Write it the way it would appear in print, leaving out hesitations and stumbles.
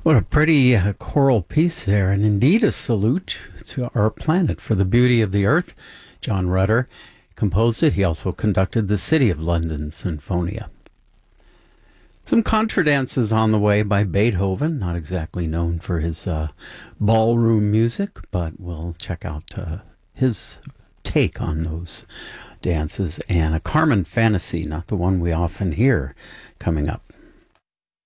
What a pretty choral piece there, and indeed a salute to our planet for the beauty of the earth. John Rutter composed it. He also conducted the City of London Sinfonia. Some contra dances on the way by Beethoven, not exactly known for his ballroom music, but we'll check out his take on those dances, and a Carmen fantasy, not the one we often hear, coming up.